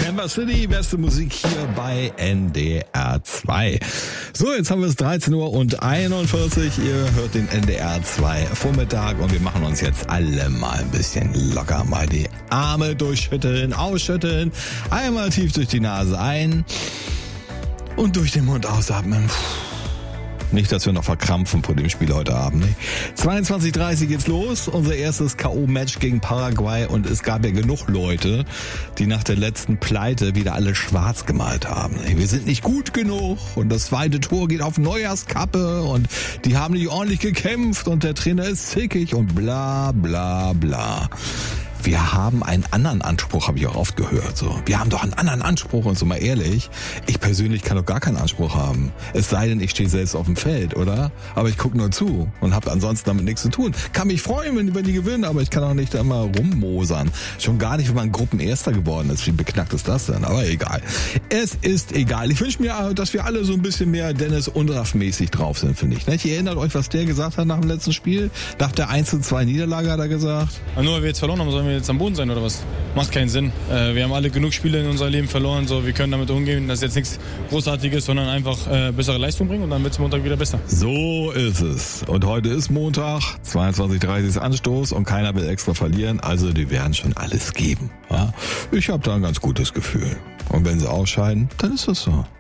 Amber City, beste Musik hier bei NDR 2. So, jetzt haben wir es 13:41 Uhr. Ihr hört den NDR 2 Vormittag und wir machen uns jetzt alle mal ein bisschen locker. Mal die Arme durchschütteln, ausschütteln. Einmal tief durch die Nase ein und durch den Mund ausatmen. Nicht, dass wir noch verkrampfen vor dem Spiel heute Abend. Ne? 22:30 geht's los. Unser erstes K.O.-Match gegen Paraguay. Und es gab ja genug Leute, die nach der letzten Pleite wieder alle schwarz gemalt haben. Wir sind nicht gut genug. Und das zweite Tor geht auf Neujahrskappe. Und die haben nicht ordentlich gekämpft. Und der Trainer ist zickig und bla bla bla. Wir haben einen anderen Anspruch, habe ich auch oft gehört. So, wir haben doch einen anderen Anspruch und so mal ehrlich. Ich persönlich kann doch gar keinen Anspruch haben. Es sei denn, ich stehe selbst auf dem Feld, oder? Aber ich gucke nur zu und habe ansonsten damit nichts zu tun. Kann mich freuen, wenn die gewinnen, aber ich kann auch nicht da immer rummosern. Schon gar nicht, wenn man Gruppenerster geworden ist. Wie beknackt ist das denn? Aber egal. Es ist egal. Ich wünsche mir, dass wir alle so ein bisschen mehr Dennis Unraff-mäßig drauf sind, finde ich. Ihr erinnert euch, was der gesagt hat nach dem letzten Spiel? Nach der 1:2 Niederlage hat er gesagt. Nur weil wir jetzt verloren haben, sollen wir jetzt am Boden sein oder was? Macht keinen Sinn. Wir haben alle genug Spiele in unserem Leben verloren, so wir können damit umgehen. Das ist jetzt nichts Großartiges, sondern einfach bessere Leistung bringen und dann wird es Montag wieder besser. So ist es. Und heute ist Montag, 22:30 ist Anstoß und keiner will extra verlieren, also die werden schon alles geben. Ja? Ich habe da ein ganz gutes Gefühl. Und wenn sie ausscheiden, dann ist das so.